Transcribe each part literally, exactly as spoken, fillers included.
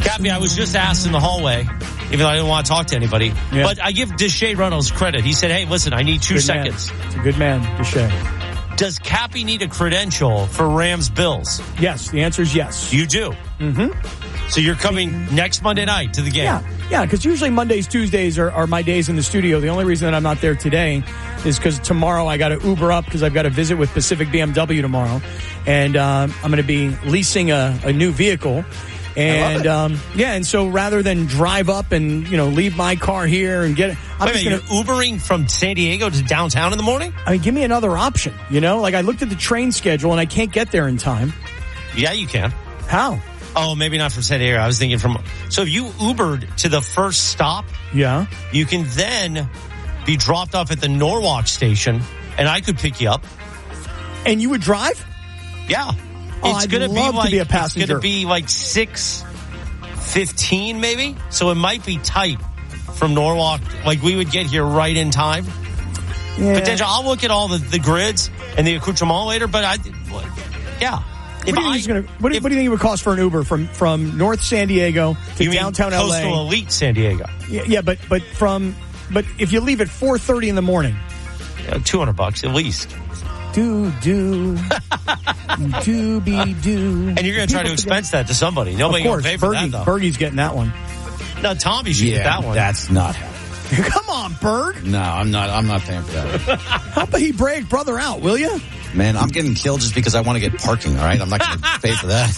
Cappy, I was just asked in the hallway, even though I didn't want to talk to anybody, Yeah. but I give Deshae Reynolds credit. He said, hey, listen, I need two Good seconds. Man. It's a good man, Deshae. Does Cappy need a credential for Rams Bills? Yes, the answer is yes. You do? Mm-hmm. So you're coming next Monday night to the game? Yeah, yeah, because usually Mondays, Tuesdays are, are my days in the studio. The only reason that I'm not there today is because tomorrow I got to Uber up because I've got a visit with Pacific B M W tomorrow. And uh, I'm going to be leasing a, a new vehicle. And, um, yeah, and so rather than drive up and, you know, leave my car here and get it. I'm Wait, just wait, gonna, you're Ubering from San Diego to downtown in the morning? I mean, give me another option, you know? Like, I looked at the train schedule and I can't get there in time. Yeah, you can. How? Oh, maybe not from San Diego. I was thinking from... So if you Ubered to the first stop, Yeah. you can then be dropped off at the Norwalk station, and I could pick you up. And you would drive? Yeah. Oh, It's I'd gonna love be to like, be a It's passenger. going to be like six fifteen maybe. So it might be tight from Norwalk. Like we would get here right in time. Yeah. Potential. I'll look at all the, the grids and the accoutrement later, but I, yeah. What do, you think it's gonna, what, do, if- what do you think it would cost for an Uber from, from North San Diego to you mean downtown L A? Coastal Elite San Diego. Yeah, yeah, but but from but if you leave at four thirty in the morning, Yeah, two hundred bucks at least. do do do be do, And you're going to try to expense that to somebody. Of Nobody going course, to pay for Bergie, that, though. Bergie's getting that one. No, Tommy should get that one. That's not happening. Come on, Berg. No, I'm not. I'm not paying for that. How about he brag brother out, will you? Man, I'm getting killed just because I want to get parking. All right, I'm not going to pay for that.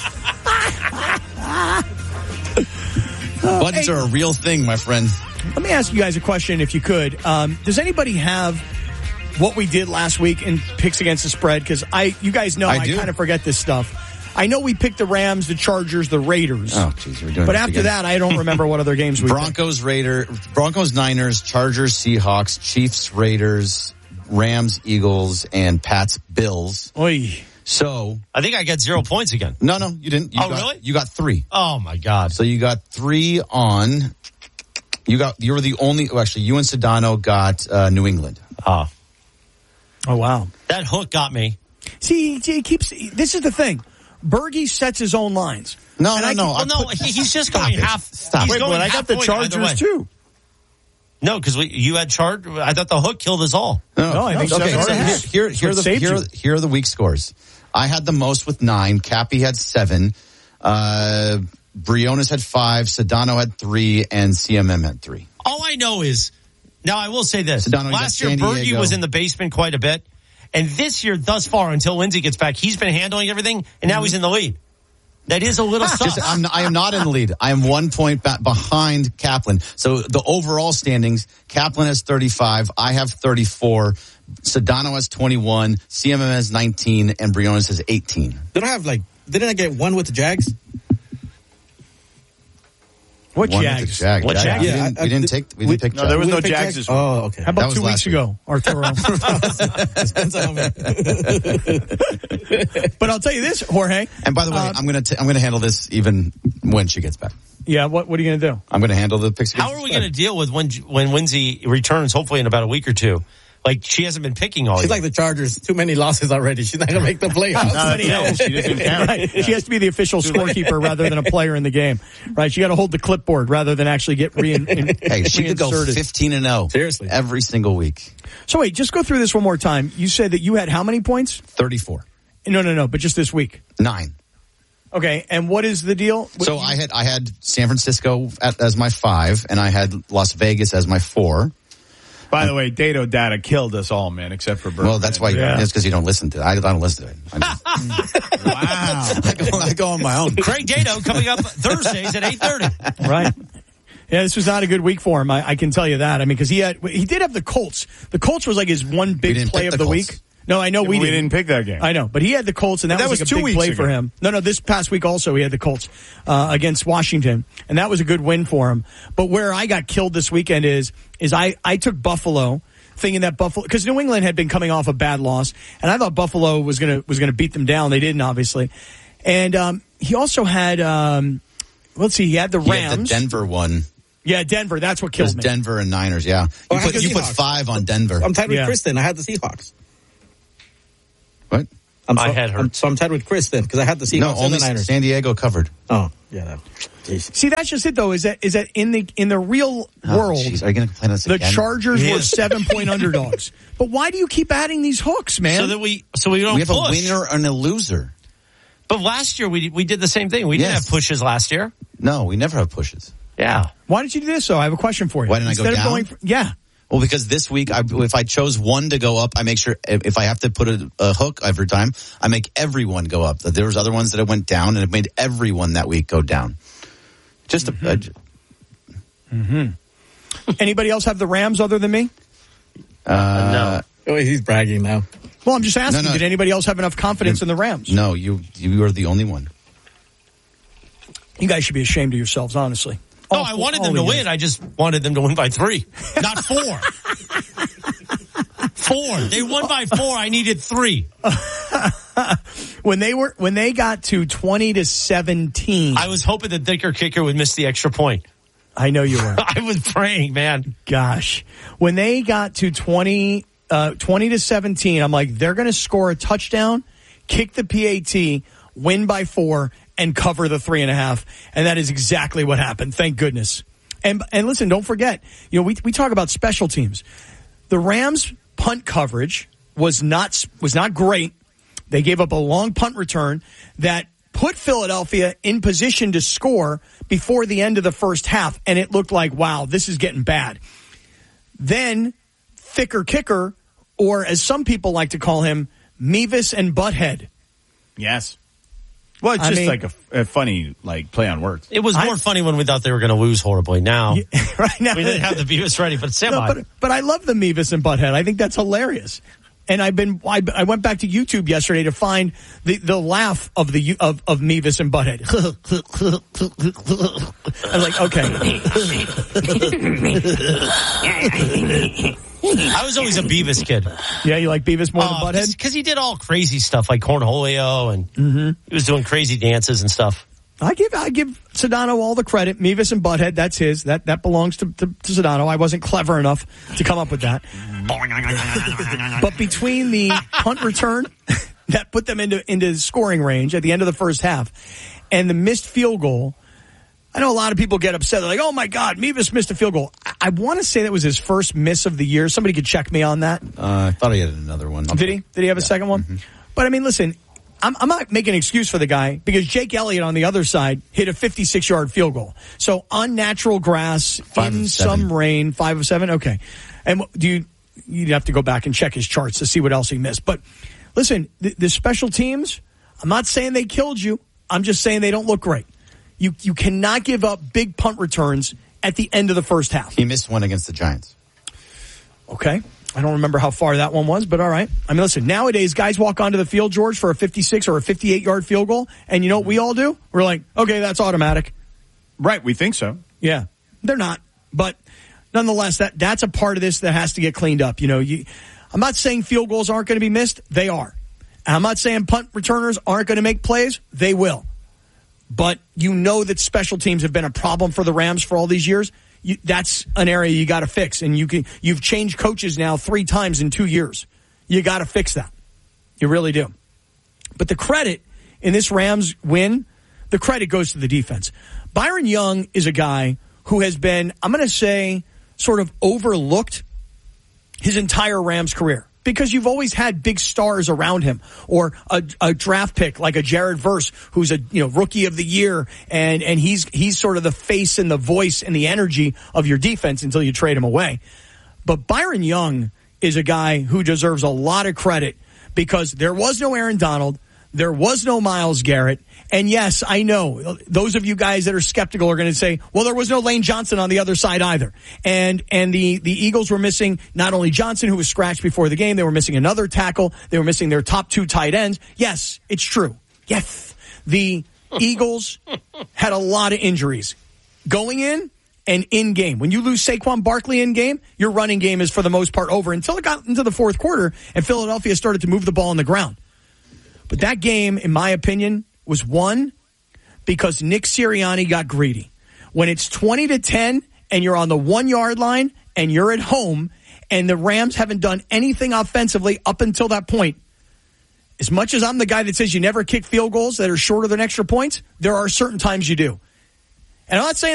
Budgets hey. are a real thing, my friend. Let me ask you guys a question, if you could. Um, does anybody have what we did last week in picks against the spread? Because I, you guys know, I I, do. kind of forget this stuff. I know we picked the Rams, the Chargers, the Raiders. Oh, jeez, we're doing But this after again. that, I don't remember what other games we picked. Broncos, Raider, Broncos, Niners, Chargers, Seahawks, Chiefs, Raiders, Rams, Eagles, and Pats, Bills. Oy. So, I think I got zero points again. no, no, you didn't. You Oh, got, really? You got three. Oh, my God. So you got three on. You got. You were the only. Well, actually, you and Sedano got uh, New England. Oh, Oh, wow. that hook got me. See, he keeps. This is the thing. Bergie sets his own lines. No, And no, I no. can- I Well, no, put- he, he's just Stop going it. half. Stop. He's Wait, going But I half got the point either Chargers way. too. No, because you had chart. I thought the hook killed us all. No, I think okay, seven so and a here, half. here, here, are What the, saved here, you. are- here are the week scores. I had the most with nine. Cappy had seven. Uh, Briones had five. Sedano had three. And C M M had three. All I know is, now I will say this. Sedano, you got Last year, San Bergie Diego. was in the basement quite a bit. And this year, thus far, until Lindsay gets back, he's been handling everything, and now he's in the lead. That is a little sus. Just, I'm, I am not in the lead. I am one point back behind Kaplan. So the overall standings, Kaplan has thirty-five. I have thirty-four. Sedano has twenty-one. C M M has nineteen. And Briones has eighteen. They don't have like, didn't I get one with the Jags? What One with Jags? the Jag. What Jag- Jags? We Yeah, didn't, I- we didn't I- take, we we- didn't pick No, there was Jag. no We picked Jags Jags? this week. Oh, okay. How about That was two weeks last ago, Arturo? Depends on me. But I'll tell you this, Jorge. And by the way, Uh, I'm going to I'm going to handle this even when she gets back. Yeah, what what are you going to do? I'm going to handle the picks. How are we going to deal with when when Lindsay returns, hopefully in about a week or two? Like, she hasn't been picking all She's year. like the Chargers. Too many losses already. She's not going to make the playoffs. No, that's it. She doesn't count. Right. She has to be the official scorekeeper rather than a player in the game. Right? She got to hold the clipboard rather than actually get re- in, Hey, she could go reinserted. fifteen and oh. Seriously. Every single week. So wait, just go through this one more time. You said that you had how many points? thirty-four. No, no, no, but just this week. Nine. Okay, and what is the deal? What- So I had I had San Francisco at, as my five, and I had Las Vegas as my four. By the way, Dato Data killed us all, man, except for Berg. Well, that's why Yeah. it's because you don't listen to it. I, I don't listen to it. I, just, Wow. I, go, I go on my own. Craig Dato coming up Thursdays at eight thirty. Right. Yeah, this was not a good week for him. I, I can tell you that. I mean, because he had he did have the Colts. The Colts was like his one big didn't play pick of the the, Colts. week. No, I know Yeah, we, but we didn't. didn't pick that game. I know, but he had the Colts, and that, That was, was like a two big weeks play for ago. him. No, no, this past week also he had the Colts uh, against Washington, and that was a good win for him. But where I got killed this weekend is is I I took Buffalo, thinking that Buffalo, because New England had been coming off a bad loss, and I thought Buffalo was gonna was gonna beat them down. They didn't, obviously, and um, he also had um, let's see, he had the He had the Rams. Denver one. Yeah, Denver. That's what It was killed me. Denver and Niners, yeah. You Oh, I had put, the you put Seahawks. five on Denver. I'm tied with Yeah. Kristen. I had the Seahawks. What? I'm My so, head hurt. I'm, so I'm tied with Chris then because I had the Seahawks No, and only the Niners. San Diego covered. Oh, yeah. That, geez. See, that's just it, though. Is that is that in the in the real Oh, world, geez, are you going to complain on this the again? Chargers Yeah. were seven point underdogs. But why do you keep adding these hooks, man? So that we, so we don't We have push. a winner and a loser. But last year we we did the same thing. We didn't Yes. have pushes last year. No, we never have pushes. Yeah. Why did you do this, though? I have a question for you. Why didn't I go Instead of down? going for, yeah. Well, because this week, I, if I chose one to go up, I make sure if I have to put a, a hook every time, I make everyone go up. There was other ones that it went down, and it made everyone that week go down. Just mm-hmm. a, a Mm-hmm. Anybody else have the Rams other than me? uh, Oh, he's bragging now. Well, I'm just asking. No, no. Did anybody else have enough confidence in the Rams? no. You you are the only one. You guys should be ashamed of yourselves, honestly. No, All I four- wanted all them to of you. win. I just wanted them to win by three, not four. Four. They won by four. I needed three. When they were when they got to twenty to seventeen, I was hoping that Dicker Kicker would miss the extra point. I know you were. I was praying, man. Gosh, when they got to twenty, uh, twenty to seventeen, I'm like, they're going to score a touchdown, kick the P A T, win by four, and cover the three and a half. And that is exactly what happened. Thank goodness. And and listen, don't forget, you know, we we talk about special teams. The Rams' punt coverage was not was not great. They gave up a long punt return that put Philadelphia in position to score before the end of the first half, and it looked like, wow, this is getting bad. Then, Thicker Kicker, or as some people like to call him, Mevis and Butthead. Yes. Well, it's I just mean- like a, a funny like play on words. It was more I- funny when we thought they were going to lose horribly. Now, right now, we didn't have the Beavis ready, but semi. No, but, but I love the Mevis and Butthead. I think that's hilarious. And I've been, I, I went back to YouTube yesterday to find the, the laugh of the, of, of Mevis and Butthead. I was like, okay. I was always a Beavis kid. Yeah, you like Beavis more Uh, than Butthead? Because he did all crazy stuff like cornholio and Mm-hmm. he was doing crazy dances and stuff. I give, I give Sedano all the credit. Mevis and Butthead, that's his. That, that belongs to, to, to Sedano. I wasn't clever enough to come up with that. But between the punt return that put them into, into scoring range at the end of the first half and the missed field goal, I know a lot of people get upset. They're like, oh my God, Mevis missed a field goal. I, I want to say that was his first miss of the year. Somebody could check me on that. Uh, I thought he had another one. Did he? Did he have a second one? Mm-hmm. But I mean, listen, I'm, I'm not making an excuse for the guy because Jake Elliott on the other side hit a fifty-six yard field goal. So on natural grass, Five in of seven. some rain, five of seven. Okay. And what- do you, you'd have to go back and check his charts to see what else he missed. But listen, the, the special teams, I'm not saying they killed you. I'm just saying they don't look great. You, you cannot give up big punt returns at the end of the first half. He missed one against the Giants. Okay. I don't remember how far that one was, but all right. I mean, listen, nowadays guys walk onto the field, George, for a fifty-six or a fifty-eight yard field goal. And you know what we all do? We're like, okay, that's automatic. Right, we think so. Yeah, they're not. But nonetheless, that that's a part of this that has to get cleaned up. You know, you, I'm not saying field goals aren't going to be missed. They are. I'm not saying punt returners aren't going to make plays. They will. But you know that special teams have been a problem for the Rams for all these years. You, that's an area you got to fix. And you can, you've changed coaches now three times in two years. You got to fix that. You really do. But the credit in this Rams win, the credit goes to the defense. Byron Young is a guy who has been, I'm going to say, sort of overlooked his entire Rams career. Because you've always had big stars around him, or a, a draft pick like a Jared Verse, who's a you know rookie of the year, and and he's he's sort of the face and the voice and the energy of your defense until you trade him away. But Byron Young is a guy who deserves a lot of credit because there was no Aaron Donald, there was no Myles Garrett, and yes, I know those of you guys that are skeptical are going to say, well, there was no Lane Johnson on the other side either. And and the, the Eagles were missing not only Johnson, who was scratched before the game, they were missing another tackle. They were missing their top two tight ends. Yes, it's true. Yes, the Eagles had a lot of injuries going in and in game. When you lose Saquon Barkley in game, your running game is for the most part over until it got into the fourth quarter and Philadelphia started to move the ball on the ground. But that game, in my opinion, was won because Nick Sirianni got greedy. When it's twenty to ten and you're on the one yard line and you're at home and the Rams haven't done anything offensively up until that point, as much as I'm the guy that says you never kick field goals that are shorter than extra points, there are certain times you do. And I'm not saying